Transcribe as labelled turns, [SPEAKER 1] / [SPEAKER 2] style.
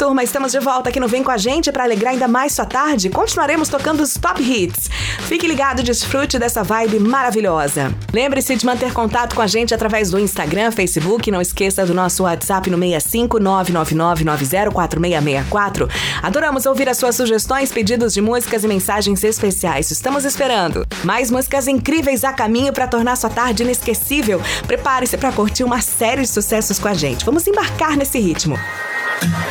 [SPEAKER 1] turma, estamos de volta aqui no Vem Com a Gente para alegrar ainda mais sua tarde. Continuaremos tocando os top hits. Fique ligado e desfrute dessa vibe maravilhosa. Lembre-se de manter contato com a gente através do Instagram, Facebook. Não esqueça do nosso WhatsApp no 65999904664. Adoramos ouvir as suas sugestões, pedidos de músicas e mensagens especiais. Estamos esperando. Mais músicas incríveis a caminho para tornar sua tarde inesquecível. Prepare-se para curtir uma série de sucessos com a gente. Vamos embarcar nesse ritmo.